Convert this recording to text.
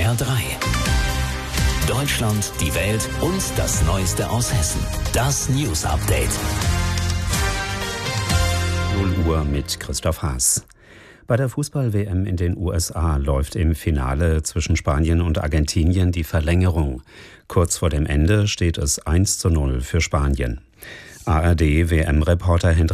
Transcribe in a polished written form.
SWR 3. Deutschland, die Welt und das Neueste aus Hessen. Das News Update. 0 Uhr mit Christoph Haas. Bei der Fußball-WM in den USA läuft im Finale zwischen Spanien und Argentinien die Verlängerung. Kurz vor dem Ende steht es 1:0 für Spanien. ARD-WM-Reporter